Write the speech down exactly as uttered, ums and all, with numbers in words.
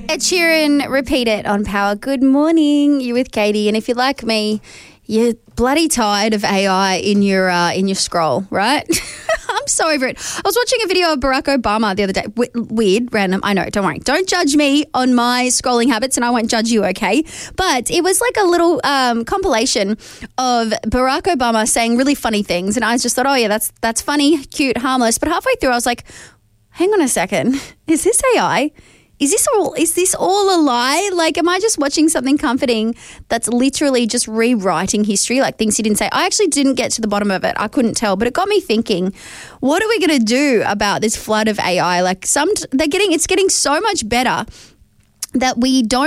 Ed Sheeran, Repeat It on Power. Good morning. You're with Katie. And if you're like me, you're bloody tired of A I in your uh, in your scroll, right? I'm so over it. I was watching a video of Barack Obama the other day. W- weird, random. I know, don't worry. Don't judge me on my scrolling habits and I won't judge you, okay? But it was like a little um, compilation of Barack Obama saying really funny things. And I just thought, oh, yeah, that's that's funny, cute, harmless. But halfway through, I was like, hang on a second. Is this A I? Is this all is this all a lie? Like, am I just watching something comforting that's literally just rewriting history, like things he didn't say? I actually didn't get to the bottom of it. I couldn't tell, but it got me thinking, what are we going to do about this flood of A I? Like, some they're getting it's getting so much better that we don't